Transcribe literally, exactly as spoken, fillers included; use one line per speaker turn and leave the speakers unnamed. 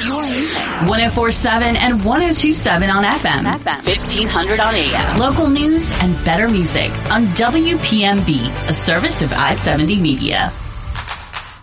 one oh four point seven and one oh two point seven on F M. fifteen hundred on A M. Local news and better music on W P M B, a service of I seventy Media.